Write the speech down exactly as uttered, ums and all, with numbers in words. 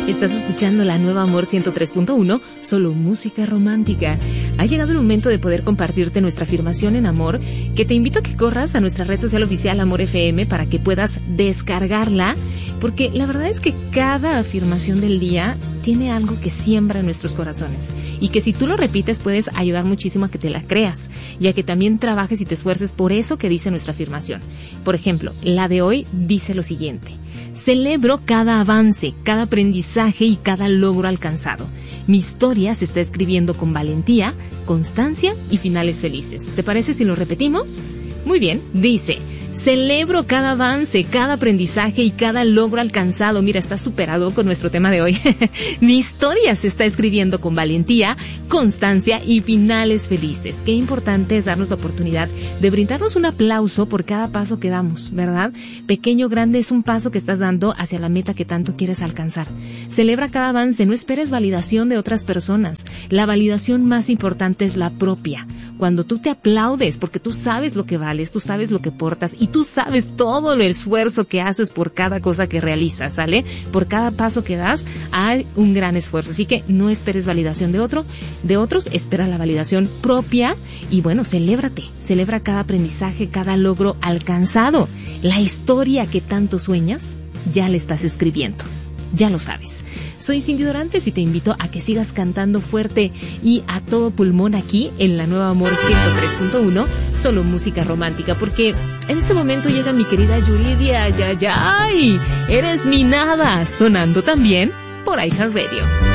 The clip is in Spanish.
Estás escuchando la nueva Amor ciento tres punto uno, solo música romántica. Ha llegado el momento de poder compartirte nuestra afirmación en amor, que te invito a que corras a nuestra red social oficial Amor F M para que puedas descargarla, porque la verdad es que cada afirmación del día tiene algo que siembra en nuestros corazones y que si tú lo repites puedes ayudar muchísimo a que te la creas y a que también trabajes y te esfuerces por eso que dice nuestra afirmación. Por ejemplo, la de hoy dice lo siguiente: celebro cada avance, cada aprendizaje y cada logro alcanzado. Mi historia se está escribiendo con valentía, constancia y finales felices. ¿Te parece si lo repetimos? Muy bien, dice: celebro cada avance, cada aprendizaje y cada logro alcanzado. Mira, está superado con nuestro tema de hoy. Mi historia se está escribiendo con valentía, constancia y finales felices. Qué importante es darnos la oportunidad de brindarnos un aplauso por cada paso que damos, ¿verdad? Pequeño o grande, es un paso que estás dando hacia la meta que tanto quieres alcanzar. Celebra cada avance, no esperes validación de otras personas. La validación más importante es la propia. Cuando tú te aplaudes porque tú sabes lo que vales, tú sabes lo que portas y tú sabes todo el esfuerzo que haces por cada cosa que realizas, ¿sale? Por cada paso que das hay un gran esfuerzo. Así que no esperes validación de otro, de otros, espera la validación propia y bueno, celébrate, celebra cada aprendizaje, cada logro alcanzado. La historia que tanto sueñas, ya la estás escribiendo. Ya lo sabes. Soy Cindy Dorantes y te invito a que sigas cantando fuerte y a todo pulmón aquí en la nueva Amor ciento tres punto uno, solo música romántica, porque en este momento llega mi querida Yuridia. ¡Ay, ay! Eres mi nada, sonando también por iHeartRadio.